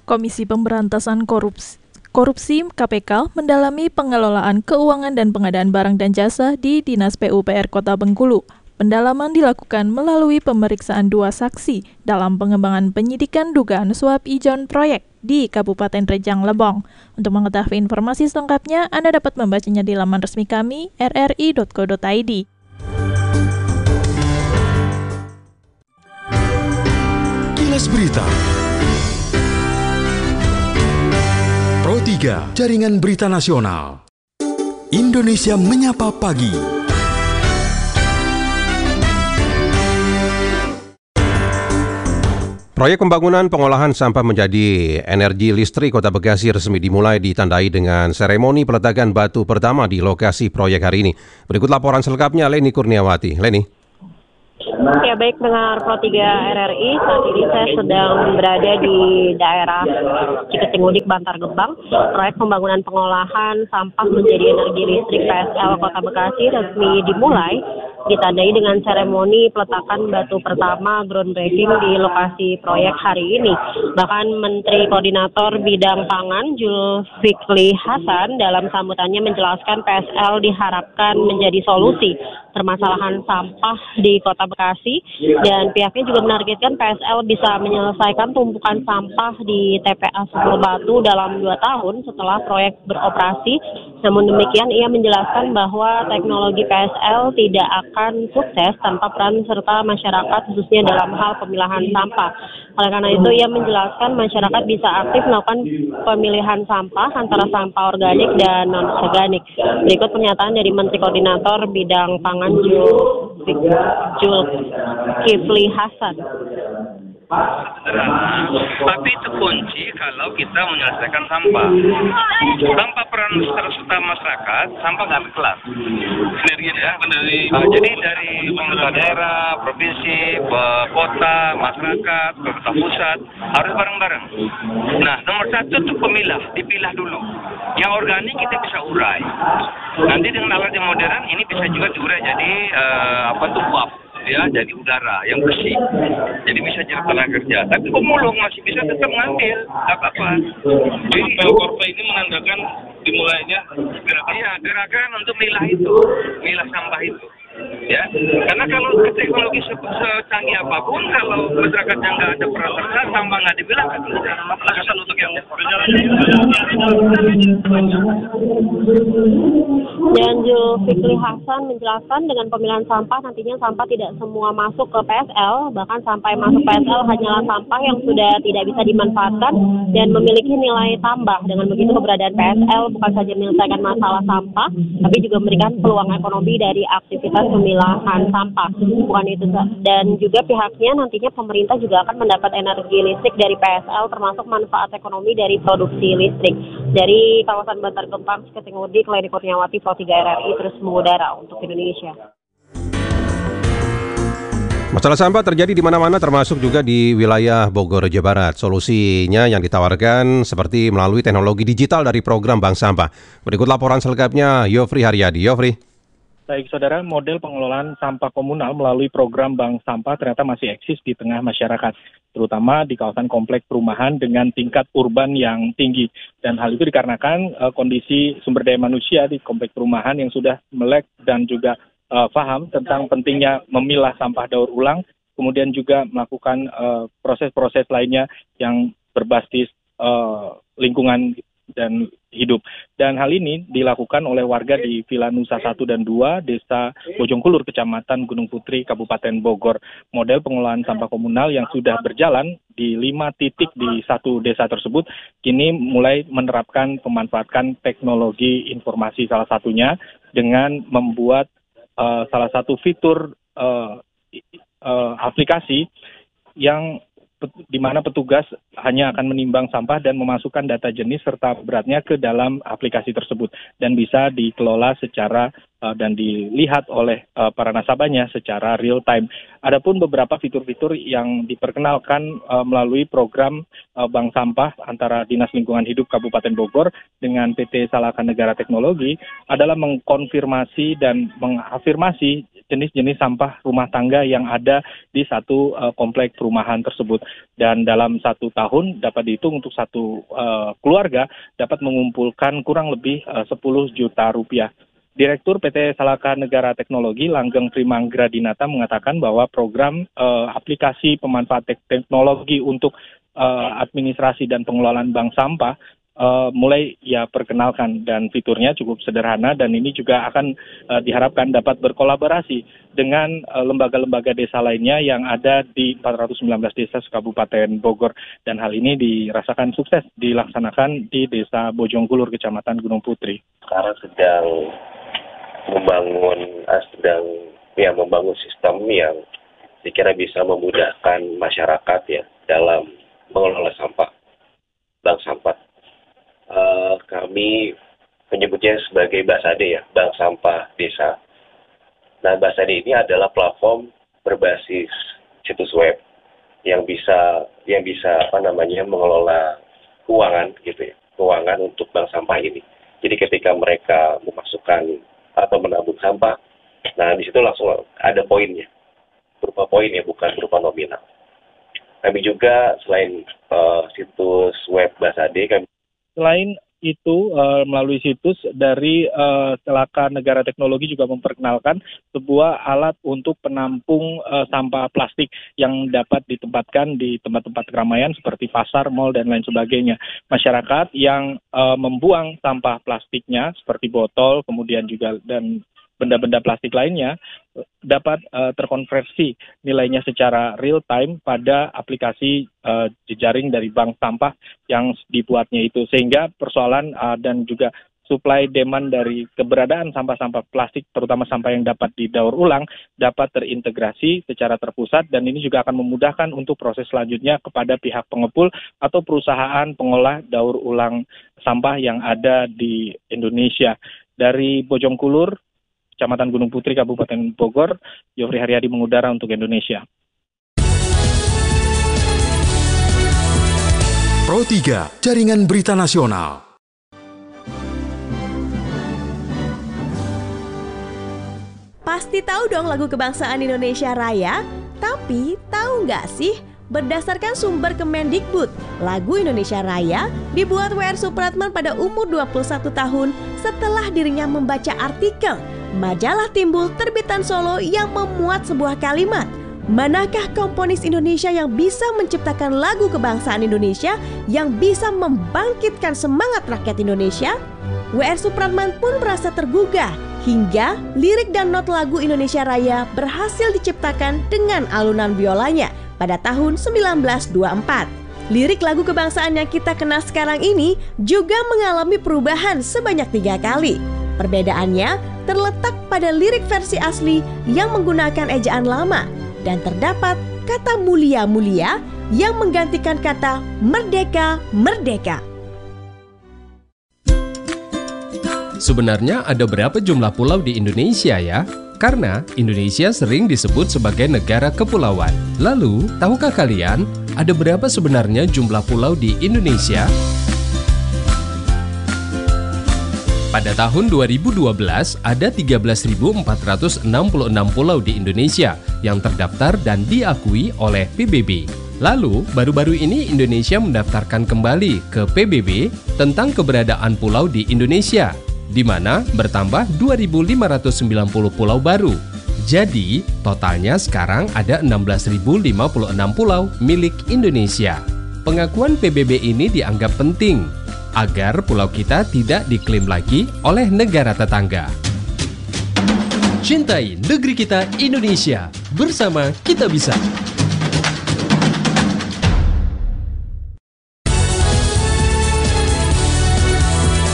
Komisi Pemberantasan Korupsi KPK mendalami pengelolaan keuangan dan pengadaan barang dan jasa di Dinas PUPR Kota Bengkulu. Pendalaman dilakukan melalui pemeriksaan 2 saksi dalam pengembangan penyidikan dugaan suap ijon proyek di Kabupaten Rejang Lebong. Untuk mengetahui informasi selengkapnya, Anda dapat membacanya di laman resmi kami, rri.co.id. Kilas Berita Pro 3, Jaringan Berita Nasional. Indonesia Menyapa Pagi. Proyek pembangunan pengolahan sampah menjadi energi listrik Kota Bekasi resmi dimulai ditandai dengan seremoni peletakan batu pertama di lokasi proyek hari ini. Berikut laporan selengkapnya Leni Kurniawati. Leni. Ya, baik, pendengar Pro 3 RRI, saat ini saya sedang berada di daerah Ciketingudik, Bantar Gebang. Proyek pembangunan pengolahan sampah menjadi energi listrik PSL Kota Bekasi resmi dimulai, ditandai dengan seremoni peletakan batu pertama groundbreaking di lokasi proyek hari ini. Bahkan Menteri Koordinator Bidang Pangan Zulkifli Hasan dalam sambutannya menjelaskan PSL diharapkan menjadi solusi permasalahan sampah di Kota Bekasi, dan pihaknya juga menargetkan PSL bisa menyelesaikan tumpukan sampah di TPA Sumur Batu dalam 2 tahun setelah proyek beroperasi. Namun demikian, ia menjelaskan bahwa teknologi PSL tidak akan sukses tanpa peran serta masyarakat, khususnya dalam hal pemilahan sampah. Oleh karena itu, ia menjelaskan masyarakat bisa aktif melakukan pemilihan sampah antara sampah organik dan non-organik. Berikut pernyataan dari Menteri Koordinator Bidang Pangan Zulkifli Hasan. Tapi itu kunci kalau kita menyelesaikan sampah. Tanpa peran serta masyarakat, sampah nggak akan kelar. Sendirian ya, jadi dari pemerintah daerah, provinsi, kota, masyarakat, pemerintah pusat harus bareng-bareng. Nah, nomor 1 itu dipilah dulu. Yang organik kita bisa urai. Nanti dengan alat yang modern ini bisa juga diurai jadi uap. Ya, jadi udara yang bersih. Jadi bisa jadi tenaga kerja. Tapi pemulung masih bisa tetap ngambil, nggak apa-apa. Jadi Pelkorpa ini menandakan dimulainya gerakan untuk milah sampah itu. Ya, karena kalau teknologi secanggih apapun, kalau masyarakatnya nggak ada peran serta, sampah nggak dibilang, kesan untuk yang Dan Zulkifli Hasan menjelaskan dengan pemilihan sampah nantinya sampah tidak semua masuk ke PSL, bahkan sampai masuk PSL hanyalah sampah yang sudah tidak bisa dimanfaatkan dan memiliki nilai tambah. Dengan begitu keberadaan PSL bukan saja menyelesaikan masalah sampah, tapi juga memberikan peluang ekonomi dari aktivitas pemilahan sampah. Bukan itu, dan juga pihaknya nantinya pemerintah juga akan mendapat energi listrik dari PSL, termasuk manfaat ekonomi dari produksi listrik. Dari kawasan Bantar Gebang, Ciketingudik, Leni Kurniawati, Pro 3 RRI terus mengudara untuk Indonesia. Masalah sampah terjadi di mana-mana termasuk juga di wilayah Bogor, Jawa Barat. Solusinya yang ditawarkan seperti melalui teknologi digital dari program Bank Sampah. Berikut laporan selengkapnya Yofri Haryadi. Yofri. Baik, saudara, model pengelolaan sampah komunal melalui program Bank Sampah ternyata masih eksis di tengah masyarakat, terutama di kawasan kompleks perumahan dengan tingkat urban yang tinggi. Dan hal itu dikarenakan kondisi sumber daya manusia di kompleks perumahan yang sudah melek dan juga paham tentang pentingnya memilah sampah daur ulang, kemudian juga melakukan proses-proses lainnya yang berbasis lingkungan dan hidup. Dan hal ini dilakukan oleh warga di Villa Nusa 1 dan 2, Desa Bojongkulur, Kecamatan Gunung Putri, Kabupaten Bogor. Model pengelolaan sampah komunal yang sudah berjalan di 5 titik di 1 desa tersebut, kini mulai menerapkan pemanfaatan teknologi informasi salah satunya dengan membuat salah satu fitur aplikasi yang di mana petugas hanya akan menimbang sampah dan memasukkan data jenis serta beratnya ke dalam aplikasi tersebut dan bisa dikelola secara dan dilihat oleh para nasabahnya secara real time. Adapun beberapa fitur-fitur yang diperkenalkan melalui program Bank Sampah antara Dinas Lingkungan Hidup Kabupaten Bogor dengan PT Salakan Negara Teknologi adalah mengkonfirmasi dan mengafirmasi jenis-jenis sampah rumah tangga yang ada di satu komplek perumahan tersebut. Dan dalam 1 tahun dapat dihitung untuk satu keluarga dapat mengumpulkan kurang lebih 10 juta rupiah. Direktur PT Salaka Negara Teknologi Langgeng Primanggradinata mengatakan bahwa program aplikasi pemanfaat teknologi untuk administrasi dan pengelolaan bank sampah mulai perkenalkan, dan fiturnya cukup sederhana, dan ini juga akan diharapkan dapat berkolaborasi dengan lembaga-lembaga desa lainnya yang ada di 419 desa Kabupaten Bogor, dan hal ini dirasakan sukses dilaksanakan di Desa Bojonggulur, Kecamatan Gunung Putri. Sekarang sedang membangun sistem yang dikira bisa memudahkan masyarakat ya dalam mengelola sampah, bank sampah. Kami menyebutnya sebagai BASADE ya, Bank Sampah Desa. Nah, BASADE ini adalah platform berbasis situs web yang bisa mengelola keuangan gitu ya, keuangan untuk bank sampah ini. Jadi ketika mereka memasukkan atau menabung sampah, nah di situ langsung ada poinnya, berupa poin ya, bukan berupa nominal. Kami juga selain situs web BASADE, Selain itu, melalui situs dari Salaka Negara Teknologi juga memperkenalkan sebuah alat untuk penampung sampah plastik yang dapat ditempatkan di tempat-tempat keramaian seperti pasar, mal, dan lain sebagainya. Masyarakat yang membuang sampah plastiknya seperti botol, kemudian juga dan benda-benda plastik lainnya dapat terkonversi nilainya secara real time pada aplikasi jejaring dari bank sampah yang dibuatnya itu, sehingga persoalan dan juga supply demand dari keberadaan sampah-sampah plastik, terutama sampah yang dapat didaur ulang, dapat terintegrasi secara terpusat, dan ini juga akan memudahkan untuk proses selanjutnya kepada pihak pengepul atau perusahaan pengolah daur ulang sampah yang ada di Indonesia. Dari Bojonggulur, Kecamatan Gunung Putri, Kabupaten Bogor, Yofri Haryadi mengudara untuk Indonesia. Pro 3, Jaringan Berita Nasional. Pasti tahu dong lagu kebangsaan Indonesia Raya? Tapi tahu nggak sih, berdasarkan sumber Kemendikbud, lagu Indonesia Raya dibuat W.R. Supratman pada umur 21 tahun setelah dirinya membaca artikel Majalah Timbul terbitan Solo yang memuat sebuah kalimat, manakah komponis Indonesia yang bisa menciptakan lagu kebangsaan Indonesia yang bisa membangkitkan semangat rakyat Indonesia? W.R. Supratman pun merasa tergugah hingga lirik dan not lagu Indonesia Raya berhasil diciptakan dengan alunan biolanya pada tahun 1924. Lirik lagu kebangsaan yang kita kenal sekarang ini juga mengalami perubahan sebanyak 3 kali. Perbedaannya terletak pada lirik versi asli yang menggunakan ejaan lama, dan terdapat kata mulia-mulia yang menggantikan kata merdeka-merdeka. Sebenarnya ada berapa jumlah pulau di Indonesia ya? Karena Indonesia sering disebut sebagai negara kepulauan. Lalu, tahukah kalian ada berapa sebenarnya jumlah pulau di Indonesia? Pada tahun 2012, ada 13.466 pulau di Indonesia yang terdaftar dan diakui oleh PBB. Lalu, baru-baru ini Indonesia mendaftarkan kembali ke PBB tentang keberadaan pulau di Indonesia, di mana bertambah 2.590 pulau baru. Jadi, totalnya sekarang ada 16.056 pulau milik Indonesia. Pengakuan PBB ini dianggap penting agar pulau kita tidak diklaim lagi oleh negara tetangga. Cintai negeri kita Indonesia, bersama kita bisa.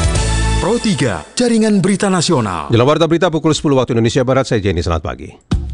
Pro 3, Jaringan Berita Nasional. Dalam Warta Berita pukul 10 waktu Indonesia Barat, saya Jenny, selamat pagi.